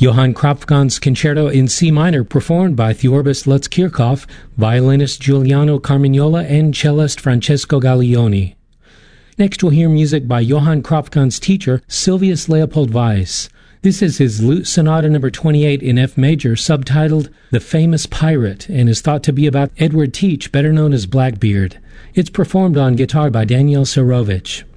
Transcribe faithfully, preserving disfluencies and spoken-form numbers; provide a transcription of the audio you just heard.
Johann Kropfkon's Concerto in C minor, performed by Theorbis Lutz Kirchhoff, violinist Giuliano Carmignola, and cellist Francesco Gaglioni. Next we'll hear music by Johann Kropfkon's teacher, Silvius Leopold Weiss. This is his Lute Sonata number twenty-eight in F major, subtitled The Famous Pirate, and is thought to be about Edward Teach, better known as Blackbeard. It's performed on guitar by Daniel Serovich.